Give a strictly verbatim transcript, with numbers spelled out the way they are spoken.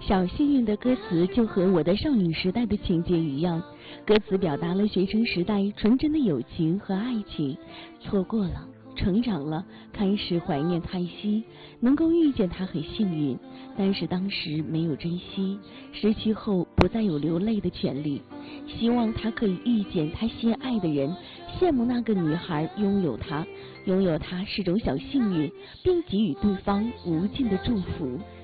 小幸运的歌词就和我的少女时代的情节一样，歌词表达了学生时代纯真的友情和爱情，错过了，成长了，开始怀念叹息，能够遇见他很幸运，但是当时没有珍惜，失去后不再有流泪的权利，希望他可以遇见他心爱的人，羡慕那个女孩拥有他，拥有他是种小幸运，并给予对方无尽的祝福。